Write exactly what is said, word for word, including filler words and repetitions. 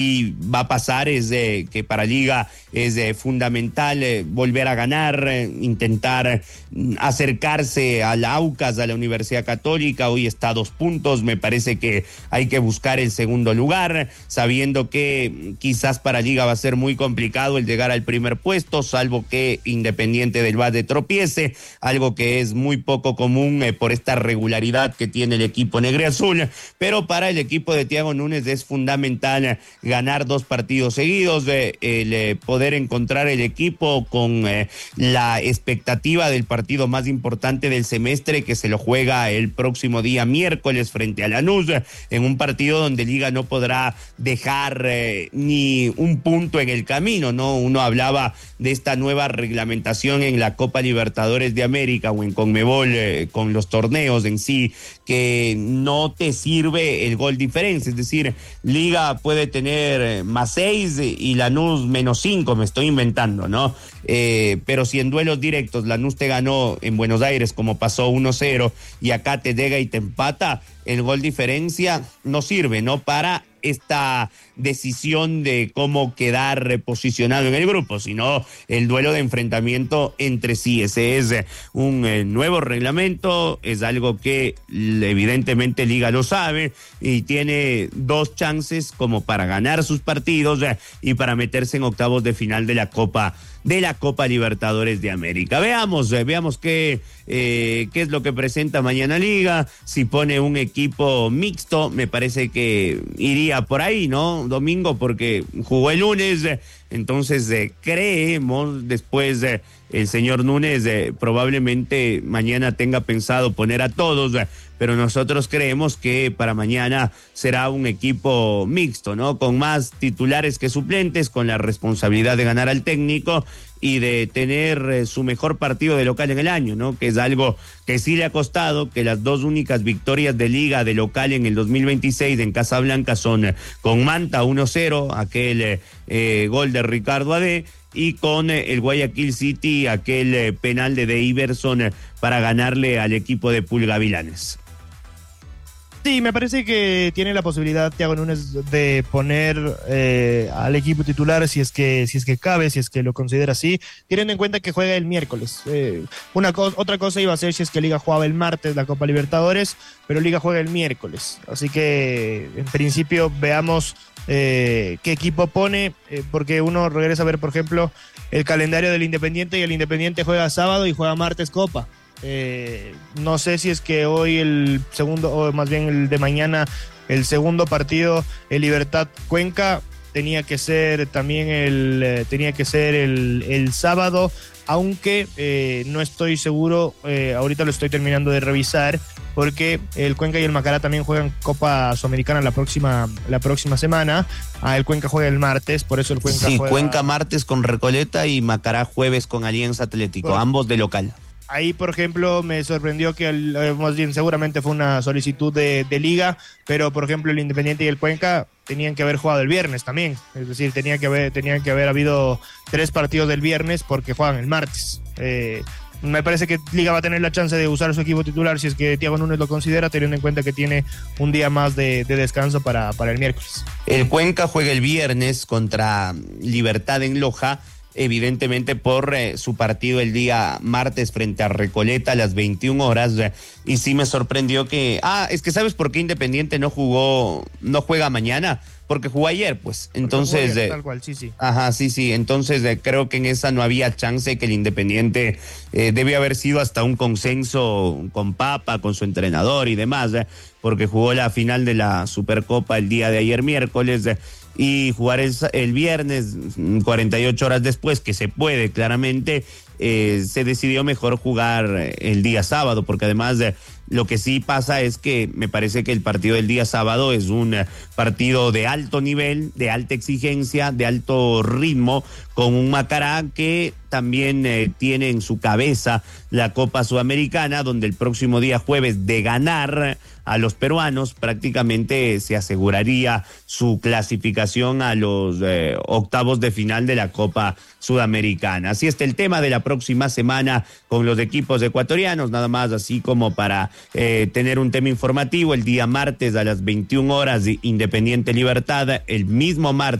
y va a pasar es eh, que para Liga es eh, fundamental eh, volver a ganar, eh, intentar eh, acercarse a la Aucas, a la Universidad Católica. Hoy está a dos puntos, me parece que hay que buscar el segundo lugar, sabiendo que quizás para Liga va a ser muy complicado el llegar al primer puesto, salvo que Independiente del Valle tropiece, algo que es muy poco común eh, por esta regularidad que tiene el equipo negreazul, pero para el equipo de Thiago Núñez es fundamental eh, ganar dos partidos seguidos, eh, el eh, poder encontrar el equipo con eh, la expectativa del partido más importante del semestre, que se lo juega el próximo día miércoles frente a Lanús, eh, en un partido donde Liga no podrá dejar eh, ni un punto en el camino, ¿no? Uno hablaba de esta nueva reglamentación en la Copa Libertadores de América o en Conmebol, eh, con los torneos en sí, que no te sirve el gol diferencia, es decir, Liga puede tener más seis y Lanús menos cinco, me estoy inventando, ¿no? Eh, pero si en duelos directos Lanús te ganó en Buenos Aires como pasó uno cero y acá te llega y te empata, el gol diferencia no sirve, ¿no? Para esta decisión de cómo quedar posicionado en el grupo, sino el duelo de enfrentamiento entre sí. Ese es un eh, nuevo reglamento, es algo que evidentemente Liga lo sabe y tiene dos chances como para ganar sus partidos eh, y para meterse en octavos de final de la Copa de la Copa Libertadores de América. Veamos, eh, veamos qué, eh, qué es lo que presenta mañana Liga, si pone un equipo mixto, me parece que iría por ahí, ¿no? Domingo, porque jugó el lunes, eh, entonces eh, creemos, después eh, el señor Núñez eh, probablemente mañana tenga pensado poner a todos, eh, pero nosotros creemos que para mañana será un equipo mixto, ¿no? Con más titulares que suplentes, con la responsabilidad de ganar al técnico y de tener eh, su mejor partido de local en el año, ¿no? Que es algo que sí le ha costado, que las dos únicas victorias de Liga de local en el dos mil veintiséis en Casablanca son eh, con Manta uno cero, aquel eh, eh, gol de Ricardo Adé, y con eh, el Guayaquil City, aquel eh, penal de De Iverson eh, para ganarle al equipo de Pulgavilanes. Sí, me parece que tiene la posibilidad Thiago Núñez de poner eh, al equipo titular si es que si es que cabe, si es que lo considera así, teniendo en cuenta que juega el miércoles. Eh, una co- otra cosa iba a ser si es que Liga jugaba el martes la Copa Libertadores, pero Liga juega el miércoles. Así que en principio veamos eh, qué equipo pone, eh, porque uno regresa a ver, por ejemplo, el calendario del Independiente y el Independiente juega sábado y juega martes Copa. Eh, no sé si es que hoy el segundo, o más bien el de mañana, el segundo partido, el Libertad Cuenca, tenía que ser también el, eh, tenía que ser el, el sábado, aunque eh, no estoy seguro, eh, ahorita lo estoy terminando de revisar, porque el Cuenca y el Macará también juegan Copa Sudamericana la próxima, la próxima semana. Ah, el Cuenca juega el martes, por eso el Cuenca sí, juega... Cuenca martes con Recoleta y Macará jueves con Alianza Atlético, bueno, ambos de local. Ahí, por ejemplo, me sorprendió que, el, eh, más bien, seguramente fue una solicitud de, de Liga, pero, por ejemplo, el Independiente y el Cuenca tenían que haber jugado el viernes también. Es decir, tenía que haber, tenían que haber habido tres partidos del viernes porque juegan el martes. Eh, me parece que Liga va a tener la chance de usar su equipo titular si es que Thiago Núñez lo considera, teniendo en cuenta que tiene un día más de, de descanso para, para el miércoles. El Cuenca juega el viernes contra Libertad en Loja, evidentemente por eh, su partido el día martes frente a Recoleta a las veintiuna horas, eh, y sí me sorprendió que, ah, es que ¿sabes por qué Independiente no jugó, no juega mañana? Porque jugó ayer, pues, entonces... Ayer, eh, tal cual, sí, sí. Ajá, sí, sí, entonces eh, creo que en esa no había chance, que el Independiente eh, debe haber sido hasta un consenso con Papa, con su entrenador y demás, eh, porque jugó la final de la Supercopa el día de ayer miércoles, eh, y jugar el, el viernes, cuarenta y ocho horas después, que se puede claramente, eh, se decidió mejor jugar el día sábado, porque además eh, lo que sí pasa es que me parece que el partido del día sábado es un partido de alto nivel, de alta exigencia, de alto ritmo, con un Macará que también eh, tiene en su cabeza la Copa Sudamericana, donde el próximo día jueves, de ganar a los peruanos, prácticamente se aseguraría su clasificación a los eh, octavos de final de la Copa Sudamericana. Así está el tema de la próxima semana con los equipos ecuatorianos, nada más así como para eh, tener un tema informativo. El día martes a las veintiuna horas de Independiente Libertad, el mismo martes